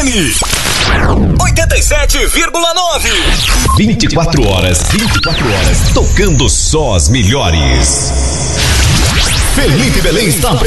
FM 87,9. 24 horas, tocando só as melhores. Felipe Belém está apresentando